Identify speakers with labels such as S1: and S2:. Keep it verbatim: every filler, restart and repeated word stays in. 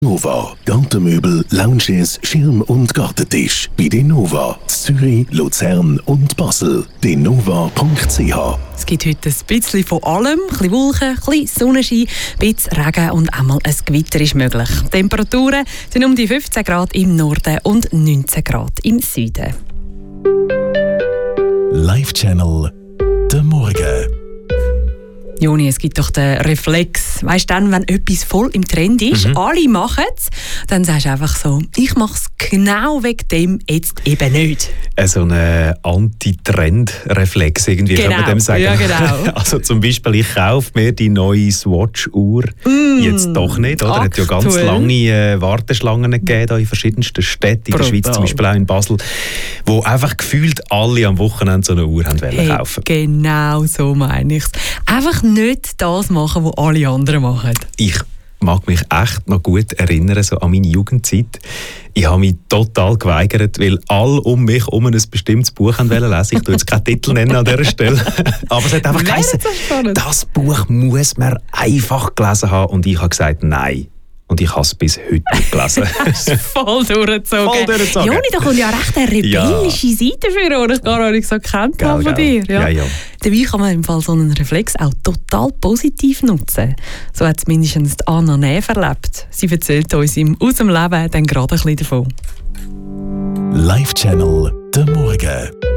S1: Nova. Gartenmöbel, Lounges, Schirm- und Gartentisch. Bei Denova. Zürich, Luzern und Basel. denova punkt c h.
S2: Es gibt heute ein bisschen von allem. Ein bisschen Wolken, ein bisschen Sonnenschein, ein bisschen Regen und einmal ein Gewitter ist möglich. Die Temperaturen sind um die fünfzehn Grad im Norden und neunzehn Grad im Süden.
S1: Live Channel. Der Morgen.
S2: Joni, es gibt doch den Reflex. Weißt du, dann, wenn etwas voll im Trend ist, mhm. alle machen es, dann sagst du einfach so, ich mache es genau wegen dem jetzt eben nicht.
S3: So ein Anti-Trend-Reflex, irgendwie
S2: genau.
S3: kann man dem sagen.
S2: Ja, genau.
S3: Also zum Beispiel, ich kaufe mir die neue Swatch-Uhr mm. jetzt doch nicht. Oder? Es hat ja ganz lange äh, Warteschlangen gegeben da in verschiedensten Städten, in der Schweiz, zum Beispiel auch in Basel, wo einfach gefühlt alle am Wochenende so eine Uhr haben wollen
S2: hey,
S3: kaufen.
S2: Genau so meine ich es. Einfach nicht das machen, was alle anderen machen.
S3: Ich mag mich echt noch gut erinnern so an meine Jugendzeit. Ich habe mich total geweigert, weil alle um mich um ein bestimmtes Buch lesen wollten. Ich tue jetzt keinen Titel nennen an dieser Stelle. Aber es hat einfach geheißen, das Buch muss man einfach gelesen haben. Und ich habe gesagt, nein. Und ich habe es bis heute nicht gelesen.
S2: Voll durchgezogen.
S3: Voll durchgezogen.
S2: Joni, da kommt ja recht eine rebellische ja. Seite für, die ich gar nicht so gekannt habe von dir. Ja.
S3: Ja, ja.
S2: Dabei kann man im Fall so einen Reflex auch total positiv nutzen. So hat es mindestens Anna Neff erlebt. Sie erzählt uns im aus dem Leben dann gerade ein bisschen davon.
S1: Live Channel. Der Morgen.